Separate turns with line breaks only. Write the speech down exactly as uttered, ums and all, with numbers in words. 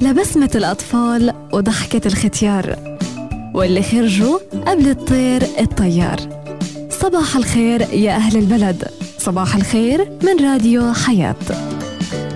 على بسمة الأطفال وضحكة الختيار، واللي خرجوا قبل الطير الطيار. صباح الخير يا أهل البلد، صباح الخير من راديو حياة.